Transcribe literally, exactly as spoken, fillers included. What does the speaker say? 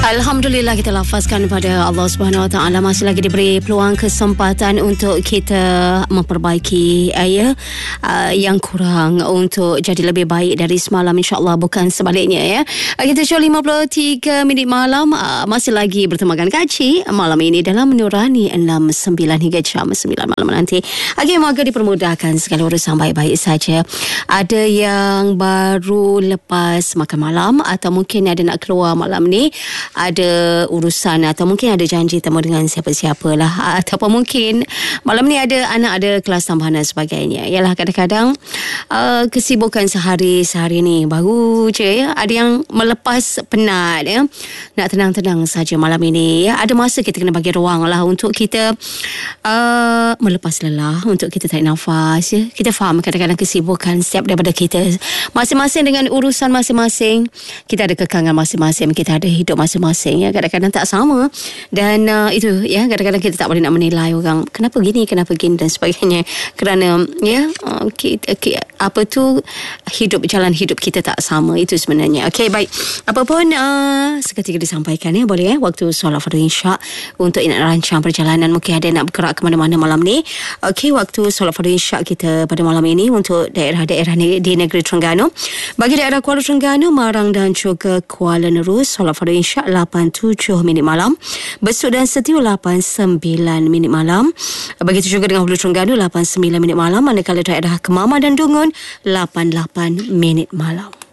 Alhamdulillah, kita lafazkan pada Allah Subhanahu Wa Taala masih lagi diberi peluang kesempatan untuk kita memperbaiki uh, ya uh, yang kurang untuk jadi lebih baik dari semalam, insya-Allah, bukan sebaliknya ya. Uh, kita show lima puluh tiga minit malam, uh, masih lagi bertemakan Kaci malam ini dalam Nurani enam sembilan hingga jam sembilan malam nanti. Okey, moga dipermudahkan segala urusan baik-baik saja. Ada yang baru lepas makan malam atau mungkin ada nak keluar malam ni, ada urusan atau mungkin ada janji temu dengan siapa-siapa lah, ataupun mungkin malam ni ada anak ada kelas tambahan dan sebagainya. Yalah, kadang-kadang uh, kesibukan sehari-sehari ni baru je ya, ada yang melepas penat ya, nak tenang-tenang saja malam ini ya. Ada masa kita kena bagi ruang lah untuk kita uh, melepas lelah, untuk kita tarik nafas ya. Kita faham kadang-kadang kesibukan setiap daripada kita masing-masing dengan urusan masing-masing, kita ada kekangan masing-masing, kita ada hidup masing-masing ya, kadang-kadang tak sama. Dan uh, itu ya, kadang-kadang kita tak boleh nak menilai orang kenapa gini, kenapa gini dan sebagainya, kerana ya uh, kita, kita, apa tu, hidup, jalan hidup kita tak sama, itu sebenarnya. Okey, baik, apapun uh, seketika disampaikan ya, boleh ya, waktu solat fardu isyak untuk nak rancang perjalanan, mungkin ada nak bergerak ke mana-mana malam ni. Okey, waktu solat fardu isyak kita pada malam ini untuk daerah-daerah di negeri Terengganu. Bagi daerah Kuala Terengganu, Marang dan juga Kuala Nerus, solat fardu isyak lapan tujuh minit malam. Besut dan Setiu lapan sembilan minit malam. Begitu juga dengan Hulu Terengganu lapan sembilan minit malam. Manakala daerah Kemama dan Dungun lapan lapan minit malam.